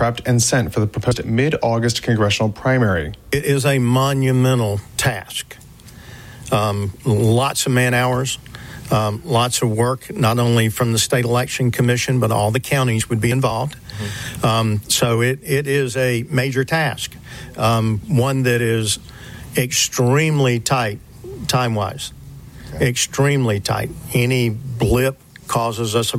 prepped and sent for the proposed mid-August congressional primary. It is a monumental task. Lots of man hours, lots of work, not only from the State Election Commission, but all the counties would be involved. So it is a major task, one that is extremely tight time-wise, extremely tight. Any blip causes us a